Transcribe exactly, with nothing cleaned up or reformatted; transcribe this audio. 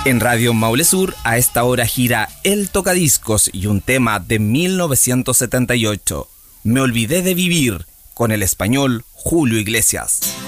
En Radio Maule Sur, a esta hora gira El Tocadiscos y un tema de mil novecientos setenta y ocho, Me olvidé de vivir, con el español Julio Iglesias.